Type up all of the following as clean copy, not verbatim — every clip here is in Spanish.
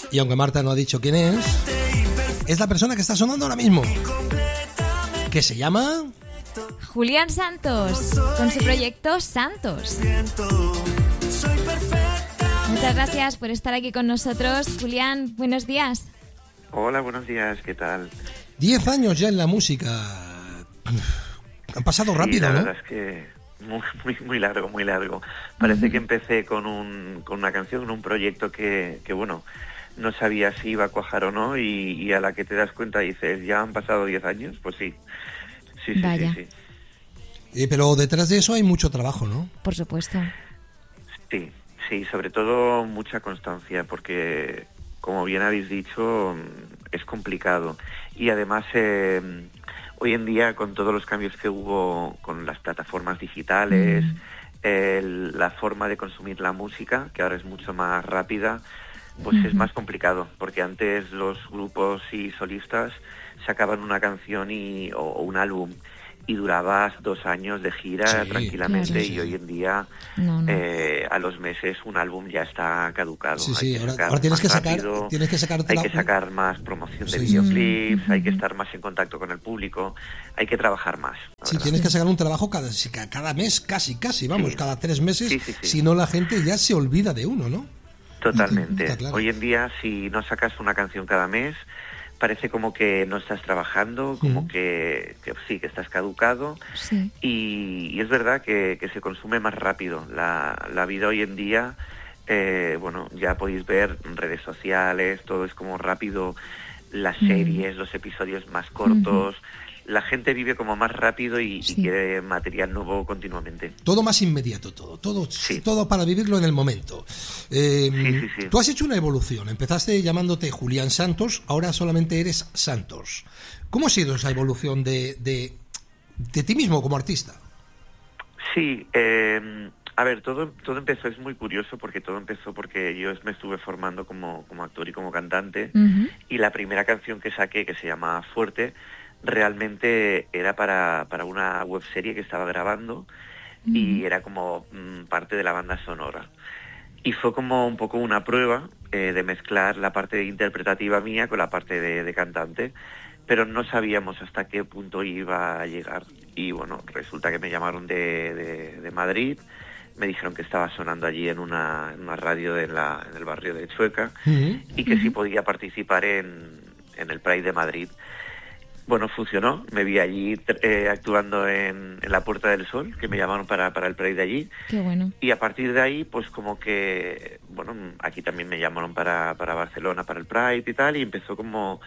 y aunque Marta no ha dicho quién es la persona que está sonando ahora mismo, que se llama Julián Santos, con su proyecto Santos. Muchas gracias por estar aquí con nosotros. Julián, buenos días. Hola, buenos días, ¿qué tal? 10 años ya en la música. Han pasado rápido, la ¿no? verdad es que muy largo, muy largo. Parece que empecé con una canción, un proyecto que bueno, no sabía si iba a cuajar o no, y a la que te das cuenta dices, ¿ya han pasado 10 años? Pues sí. Vaya. Sí. Pero detrás de eso hay mucho trabajo, ¿no? Por supuesto. Sí, sobre todo mucha constancia, porque como bien habéis dicho, es complicado. Y además, hoy en día, con todos los cambios que hubo con las plataformas digitales, la forma de consumir la música, que ahora es mucho más rápida, pues es más complicado, porque antes los grupos y solistas sacaban una canción o un álbum y durabas 2 años de gira tranquilamente, claro, y hoy en día a los meses un álbum ya está caducado. Ahora tienes que sacar hay que sacar más promoción de videoclips, hay que estar más en contacto con el público, hay que trabajar más. Sí, tienes que sacar un trabajo cada mes, casi, vamos, cada 3 meses, si no la gente ya se olvida de uno, ¿no? Totalmente. Claro. Hoy en día, si no sacas una canción cada mes, parece como que no estás trabajando, como que estás caducado. Sí. Y es verdad que se consume más rápido. La vida hoy en día, ya podéis ver redes sociales, todo es como rápido, las series, los episodios más cortos. La gente vive como más rápido y quiere material nuevo continuamente. Todo más inmediato, todo para vivirlo en el momento. Sí. Tú has hecho una evolución. Empezaste llamándote Julián Santos, ahora solamente eres Santos. ¿Cómo ha sido esa evolución de ti mismo como artista? Sí, a ver, todo empezó, es muy curioso porque todo empezó porque yo me estuve formando como actor y como cantante, y la primera canción que saqué, que se llama Fuerte, realmente era para una webserie que estaba grabando, y era como parte de la banda sonora. Y fue como un poco una prueba de mezclar la parte interpretativa mía con la parte de cantante, pero no sabíamos hasta qué punto iba a llegar. Y bueno, resulta que me llamaron de Madrid, me dijeron que estaba sonando allí en una radio en el barrio de Chueca, y que sí podía participar en el Pride de Madrid. Bueno, funcionó, me vi allí actuando en la Puerta del Sol, que me llamaron para el Pride de allí. Qué bueno. Y a partir de ahí, pues como que, bueno, aquí también me llamaron para Barcelona, para el Pride y tal, y empezó como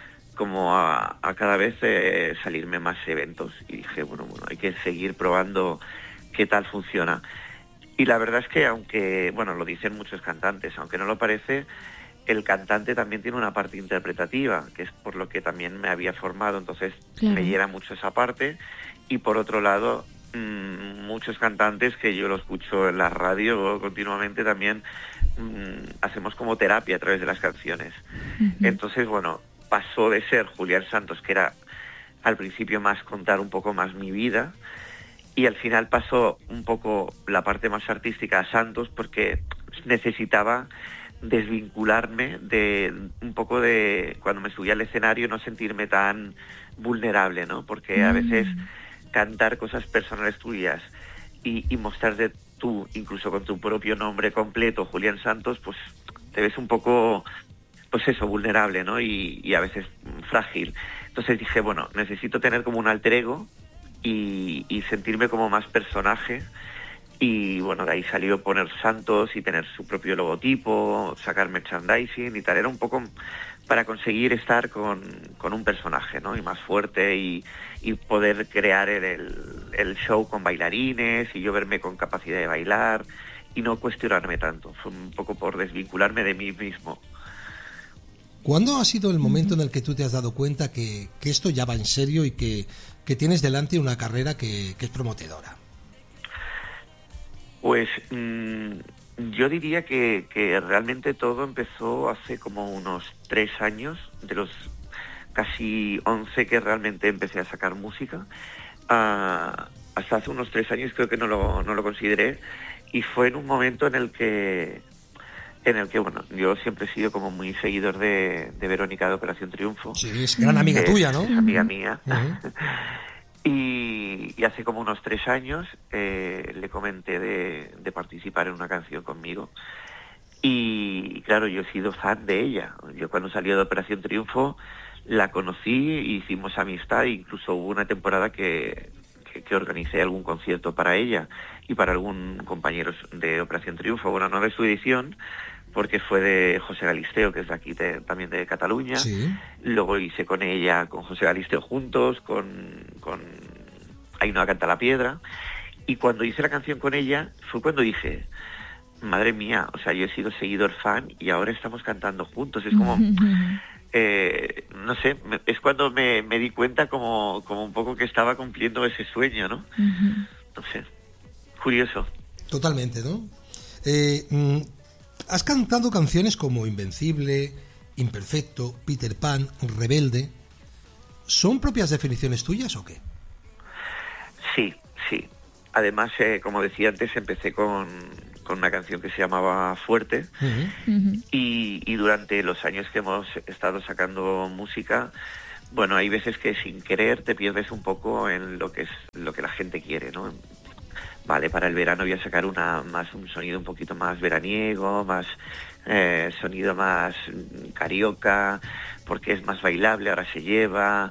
a cada vez salirme más eventos. Y dije, bueno, hay que seguir probando qué tal funciona. Y la verdad es que, aunque, bueno, lo dicen muchos cantantes, aunque no lo parece, el cantante también tiene una parte interpretativa, que es por lo que también me había formado, entonces me llena mucho esa parte. Y por otro lado, muchos cantantes que yo lo escucho en la radio continuamente también hacemos como terapia a través de las canciones. Entonces, bueno, pasó de ser Julián Santos, que era al principio más contar un poco más mi vida, y al final pasó un poco la parte más artística a Santos, porque necesitaba desvincularme de un poco de cuando me subía al escenario, no sentirme tan vulnerable, ¿no? Porque a veces cantar cosas personales tuyas y mostrarte tú, incluso con tu propio nombre completo, Julián Santos, pues te ves un poco, pues eso, vulnerable, ¿no? Y a veces frágil. Entonces dije, bueno, necesito tener como un alter ego y sentirme como más personaje. Y bueno, de ahí salió poner Santos y tener su propio logotipo, sacar merchandising y tal. Era un poco para conseguir estar con un personaje, ¿no? Y más fuerte, y poder crear el show con bailarines y yo verme con capacidad de bailar y no cuestionarme tanto. Fue un poco por desvincularme de mí mismo. ¿Cuándo ha sido el momento en el que tú te has dado cuenta que esto ya va en serio y que tienes delante una carrera que es prometedora? Pues yo diría que realmente todo empezó hace como unos 3 años, de los casi 11 que realmente empecé a sacar música. Hasta hace unos 3 años creo que no lo consideré, y fue en un momento en el que en el que, bueno, yo siempre he sido como muy seguidor de Verónica de Operación Triunfo. Sí, es gran amiga tuya, ¿no? Es amiga mía. Uh-huh. Y hace como unos 3 años le comenté de participar en una canción conmigo. Y claro, yo he sido fan de ella. Yo cuando salió de Operación Triunfo la conocí, hicimos amistad, e incluso hubo una temporada que organicé algún concierto para ella y para algún compañero de Operación Triunfo. Bueno, no de su edición, porque fue de José Galisteo, que es de aquí también de Cataluña. Sí. Luego hice con ella, con José Galisteo juntos, con Ainhoa Canta la Piedra. Y cuando hice la canción con ella, fue cuando dije, madre mía, o sea, yo he sido seguidor fan y ahora estamos cantando juntos. Es como... no sé, es cuando me di cuenta como un poco que estaba cumpliendo ese sueño, ¿no? No sé, curioso. Totalmente, ¿no? Has cantado canciones como Invencible, Imperfecto, Peter Pan, Rebelde. ¿Son propias definiciones tuyas o qué? Sí. Además, como decía antes, empecé con una canción que se llamaba Fuerte. Y durante los años que hemos estado sacando música, bueno, hay veces que sin querer te pierdes un poco en lo que la gente quiere, ¿no? Vale, para el verano voy a sacar un sonido un poquito más veraniego, más sonido más carioca, porque es más bailable, ahora se lleva.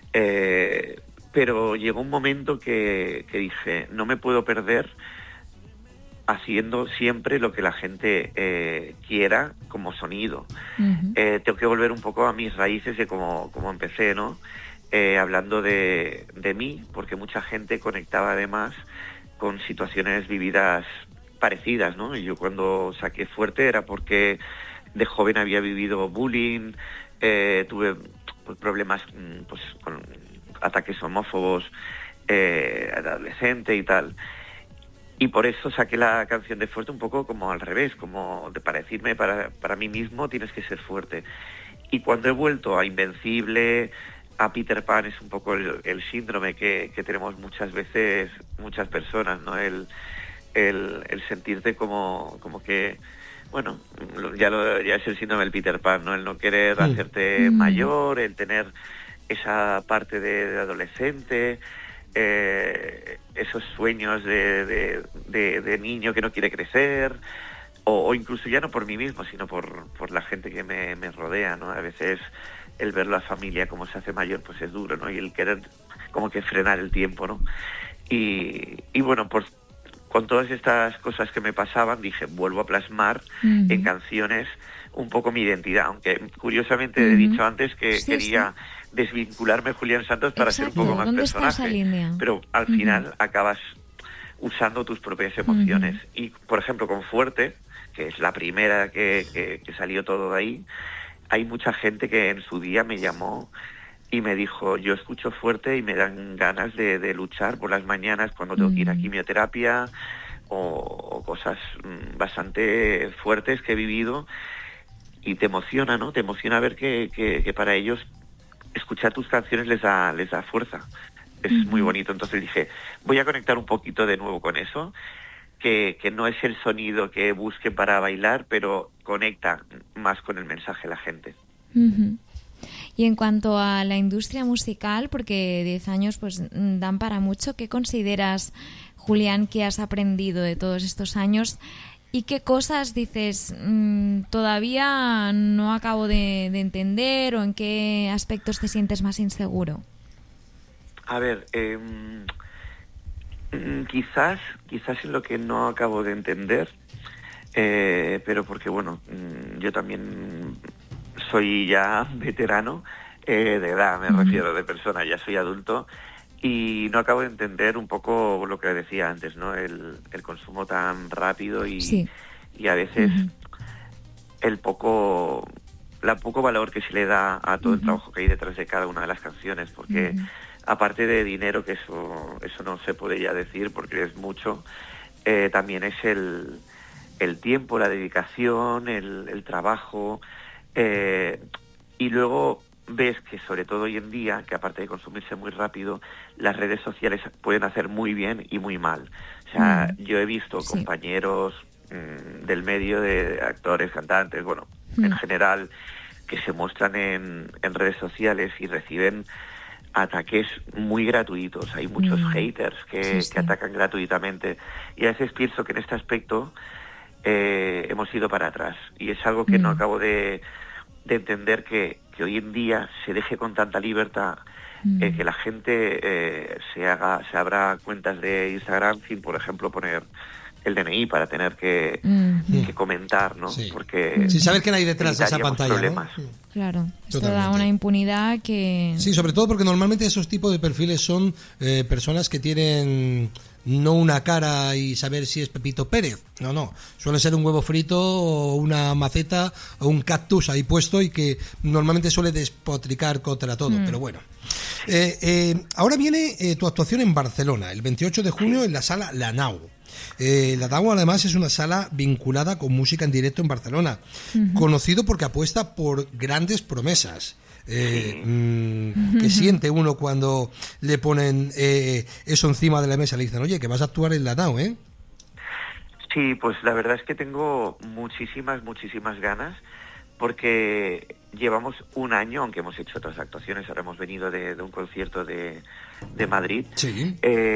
Pero llegó un momento que dije, no me puedo perder haciendo siempre lo que la gente quiera como sonido. Tengo que volver un poco a mis raíces de cómo empecé, ¿no? Hablando de mí, porque mucha gente conectaba además con situaciones vividas parecidas, ¿no? Y yo cuando saqué Fuerte era porque de joven había vivido bullying, tuve problemas pues con ataques homófobos adolescente y tal. Y por eso saqué la canción de Fuerte un poco como al revés, como para decirme para mí mismo tienes que ser fuerte. Y cuando he vuelto a Invencible, a Peter Pan, es un poco el síndrome que tenemos muchas veces, muchas personas, ¿no? El sentirte como que, bueno, ya es el síndrome del Peter Pan, ¿no? El no querer hacerte mayor, el tener esa parte de adolescente, esos sueños de niño que no quiere crecer, o incluso ya no por mí mismo, sino por la gente que me rodea, ¿no? A veces el ver la familia como se hace mayor pues es duro, ¿no? Y el querer como que frenar el tiempo, ¿no? Y bueno, con todas estas cosas que me pasaban, dije, vuelvo a plasmar en canciones un poco mi identidad, aunque curiosamente he dicho antes que quería desvincularme de Julián Santos para ser un poco más personaje, pero al final acabas usando tus propias emociones. Y por ejemplo con Fuerte, que es la primera que salió todo de ahí, hay mucha gente que en su día me llamó y me dijo, yo escucho Fuerte y me dan ganas de luchar por las mañanas cuando tengo que ir a quimioterapia, o cosas bastante fuertes que he vivido, y te emociona, ¿no? Te emociona ver que para ellos escuchar tus canciones les da fuerza. Es muy bonito. Entonces dije, voy a conectar un poquito de nuevo con eso, que no es el sonido que busquen para bailar, pero conecta más con el mensaje de la gente. Y en cuanto a la industria musical, porque 10 años pues dan para mucho, ¿qué consideras, Julián, que has aprendido de todos estos años? ¿Y qué cosas dices todavía no acabo de entender, o en qué aspectos te sientes más inseguro? A ver, quizás en lo que no acabo de entender, pero porque bueno, yo también soy ya veterano de edad, me refiero, de persona, ya soy adulto, y no acabo de entender un poco lo que decía antes, ¿no? El consumo tan rápido y a veces el poco valor que se le da a todo el trabajo que hay detrás de cada una de las canciones, porque aparte de dinero, que eso no se puede ya decir porque es mucho, también es el tiempo, la dedicación, el trabajo, y luego ves que sobre todo hoy en día, que aparte de consumirse muy rápido, las redes sociales pueden hacer muy bien y muy mal. O sea, yo he visto compañeros del medio, de actores, cantantes, bueno, en general, que se muestran en redes sociales y reciben ataques muy gratuitos. Hay muchos haters que atacan gratuitamente, y a veces pienso que en este aspecto hemos ido para atrás, y es algo que no acabo de entender, que hoy en día se deje con tanta libertad, que la gente se abra cuentas de Instagram sin, por ejemplo, poner el DNI para tener que comentar, ¿no? Sí. Porque sin saber quién hay detrás de esa pantalla, problemas, ¿no? Claro, esto Totalmente. da una impunidad que... Sí, sobre todo porque normalmente esos tipos de perfiles son personas que tienen no una cara y saber si es Pepito Pérez, no, suele ser un huevo frito o una maceta o un cactus ahí puesto, y que normalmente suele despotricar contra todo, pero bueno. Ahora viene tu actuación en Barcelona, el 28 de junio en la sala La Nau. La Nau además es una sala vinculada con música en directo en Barcelona, conocido porque apuesta por grandes promesas. ¿Qué siente uno cuando le ponen eso encima de la mesa? Le dicen, oye, que vas a actuar en La Nau, ¿eh? Sí, pues la verdad es que tengo muchísimas ganas, porque llevamos un año, aunque hemos hecho otras actuaciones, ahora hemos venido de un concierto de Madrid. Sí.